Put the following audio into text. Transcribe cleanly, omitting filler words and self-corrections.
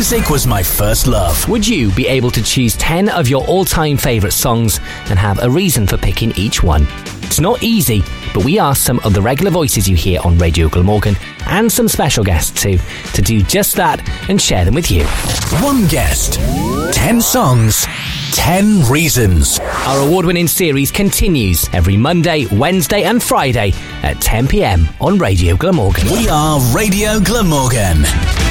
Music was my first love. Would you be able to choose 10 of your all-time favourite songs and have a reason for picking each one? It's not easy, but we asked some of the regular voices you hear on Radio Glamorgan and some special guests too to do just that and share them with you. One guest, 10 songs, 10 reasons. Our award-winning series continues every Monday, Wednesday and Friday at 10 p.m. on Radio Glamorgan. We are Radio Glamorgan.